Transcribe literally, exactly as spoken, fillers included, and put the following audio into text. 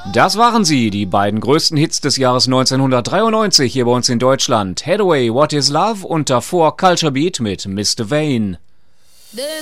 Das waren sie, die beiden größten Hits des Jahres neunzehnhundertdreiundneunzig hier bei uns in Deutschland. Hathaway, What is Love und davor Culture Beat mit Mister Vane.